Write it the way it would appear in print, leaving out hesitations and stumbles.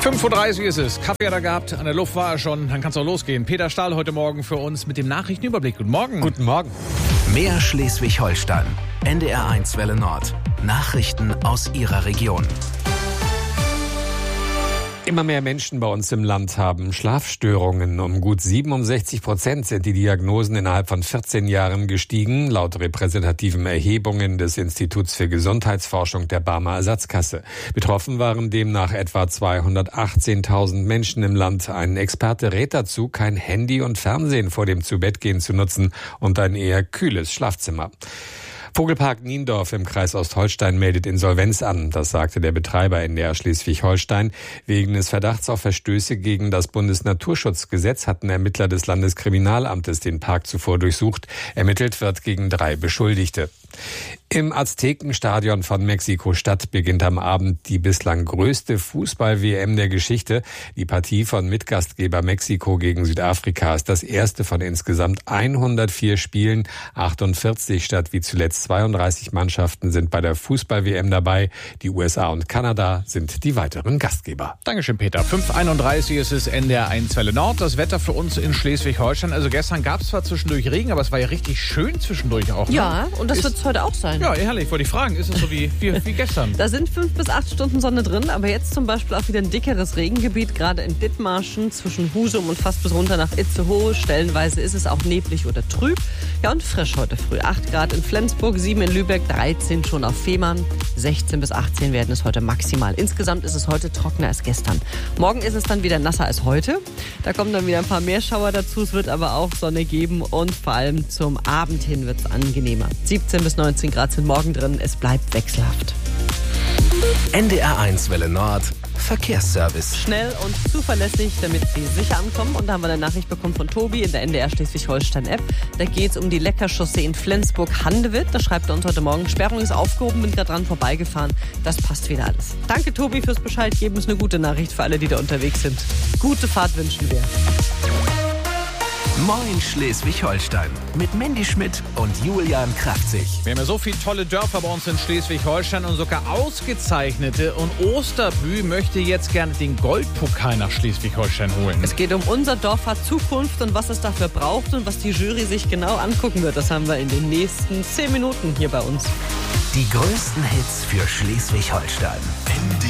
5:30 Uhr ist es. Kaffee hat er gehabt, an der Luft war er schon. Dann kann es auch losgehen. Peter Stahl heute Morgen für uns mit dem Nachrichtenüberblick. Guten Morgen. Guten Morgen. Mehr Schleswig-Holstein. NDR1 Welle Nord. Nachrichten aus Ihrer Region. Immer mehr Menschen bei uns im Land haben Schlafstörungen. Um gut 67% sind die Diagnosen innerhalb von 14 Jahren gestiegen, laut repräsentativen Erhebungen des Instituts für Gesundheitsforschung der Barmer Ersatzkasse. Betroffen waren demnach etwa 218.000 Menschen im Land. Ein Experte rät dazu, kein Handy und Fernsehen vor dem Zubettgehen zu nutzen und ein eher kühles Schlafzimmer. Vogelpark Niendorf im Kreis Ostholstein meldet Insolvenz an. Das sagte der Betreiber NDR Schleswig-Holstein. Wegen des Verdachts auf Verstöße gegen das Bundesnaturschutzgesetz hatten Ermittler des Landeskriminalamtes den Park zuvor durchsucht. Ermittelt wird gegen 3 Beschuldigte. Im Aztekenstadion von Mexiko-Stadt beginnt am Abend die bislang größte Fußball-WM der Geschichte. Die Partie von Mitgastgeber Mexiko gegen Südafrika ist das erste von insgesamt 104 Spielen. 48 statt wie zuletzt 32 Mannschaften sind bei der Fußball-WM dabei. Die USA und Kanada sind die weiteren Gastgeber. Dankeschön, Peter. 5:31 Uhr ist es, NDR1 Welle Nord. Das Wetter für uns in Schleswig-Holstein. Also gestern gab es zwar zwischendurch Regen, aber es war ja richtig schön zwischendurch auch. Ne? Ja, und das wird es heute auch sein. Ja, herrlich. Wollte ich fragen, ist es so wie gestern? Da sind 5 bis 8 Stunden Sonne drin, aber jetzt zum Beispiel auch wieder ein dickeres Regengebiet, gerade in Dithmarschen, zwischen Husum und fast bis runter nach Itzehoe. Stellenweise ist es auch neblig oder trüb. Ja, und frisch heute früh. 8 Grad in Flensburg, 7 in Lübeck, 13 schon auf Fehmarn. 16 bis 18 werden es heute maximal. Insgesamt ist es heute trockener als gestern. Morgen ist es dann wieder nasser als heute. Da kommen dann wieder ein paar mehr Schauer dazu. Es wird aber auch Sonne geben und vor allem zum Abend hin wird es angenehmer. 17 bis 19 Grad sind morgen drin. Es bleibt wechselhaft. NDR1 Welle Nord. Verkehrsservice. Schnell und zuverlässig, damit Sie sicher ankommen. Und da haben wir eine Nachricht bekommen von Tobi in der NDR Schleswig-Holstein-App. Da geht es um die Leckerchaussee in Flensburg-Handewitt. Da schreibt er uns heute Morgen, Sperrung ist aufgehoben, bin gerade dran vorbeigefahren. Das passt wieder alles. Danke, Tobi, fürs Bescheid geben. Ist eine gute Nachricht für alle, die da unterwegs sind. Gute Fahrt wünschen wir. Moin Schleswig-Holstein mit Mandy Schmidt und Julian Kraftzig. Wir haben ja so viele tolle Dörfer bei uns in Schleswig-Holstein und sogar ausgezeichnete. Und Osterbü möchte jetzt gerne den Goldpokal nach Schleswig-Holstein holen. Es geht um unser Dorf hat Zukunft und was es dafür braucht und was die Jury sich genau angucken wird. Das haben wir in den nächsten 10 Minuten hier bei uns. Die größten Hits für Schleswig-Holstein.